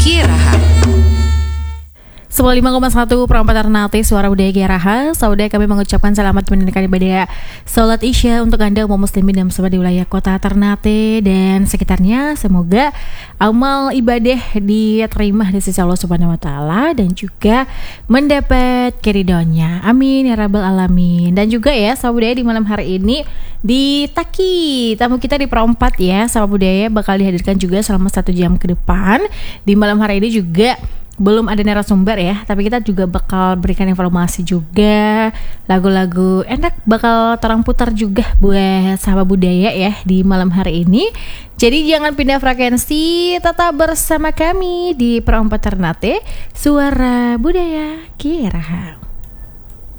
Kiraha 95,1 Perempat Ternate Suara Budaya Kiraha. Saudara, kami mengucapkan selamat menunaikan ibadah Salat Isya untuk Anda umat muslimin dan muslimat di wilayah kota Ternate dan sekitarnya. Semoga amal ibadah diterima di sisi Allah Subhanahu wa taala dan juga mendapat keridhoannya. Amin ya rabbal alamin. Dan juga ya saudara, di malam hari ini di Taki tamu kita di Perempat ya, Sapa Budaya bakal dihadirkan juga selama 1 jam ke depan. Di malam hari ini juga belum ada narasumber ya, tapi kita juga bakal berikan informasi juga, lagu-lagu enak bakal terang putar juga buat sahabat budaya ya di malam hari ini. Jadi jangan pindah frekuensi, tetap bersama kami di Perempat Ternate Suara Budaya Kiraha.